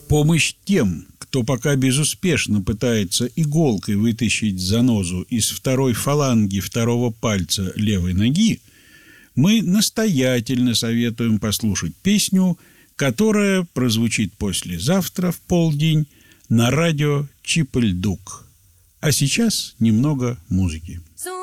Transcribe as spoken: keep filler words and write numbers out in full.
помощь тем, кто пока безуспешно пытается иголкой вытащить занозу из второй фаланги второго пальца левой ноги, мы настоятельно советуем послушать песню, которая прозвучит послезавтра в полдень на радио Чип и Дук. А сейчас немного музыки.